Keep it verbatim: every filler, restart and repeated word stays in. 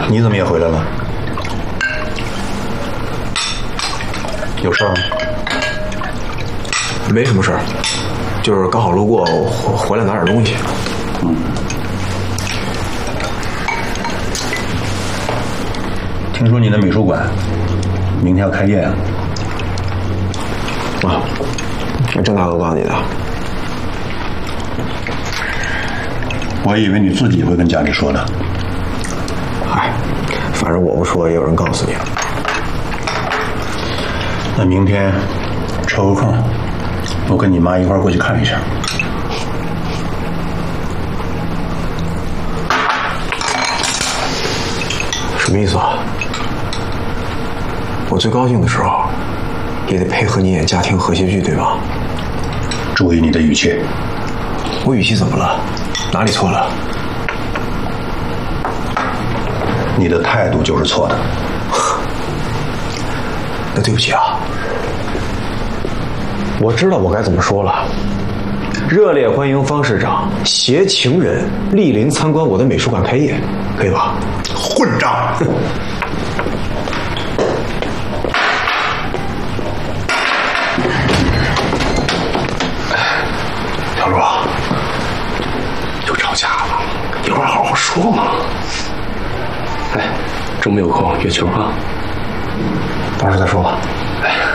你怎么也回来了？有事儿吗？ 没什么事儿，就是刚好路过，回来拿点东西。 嗯。听说你的美术馆明天要开业啊？ 啊，那郑大哥告诉你的？ 我以为你自己会跟家里说的。 嗨，反正我不说，也有人告诉你了。 那明天抽个空，我跟你妈一块儿过去看一下。 什么意思啊？我最高兴的时候，也得配合你演家庭和谐剧，对吧？ 注意你的语气。 我语气怎么了？哪里错了？ 你的态度就是错的。 那对不起啊，我知道我该怎么说了。热烈欢迎方市长携情人莅临参观我的美术馆开业，可以吧？ 混账！ 小若，又吵架了，一会儿好好说嘛。 哎，周末有空约球啊？ 到时候再说吧。 哎。